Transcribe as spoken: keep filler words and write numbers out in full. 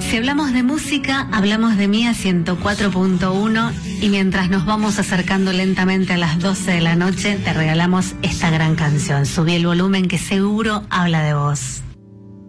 Si hablamos de música, hablamos de Mía ciento cuatro punto uno y mientras nos vamos acercando lentamente a las doce de la noche, te regalamos esta gran canción. Subí el volumen que seguro habla de vos.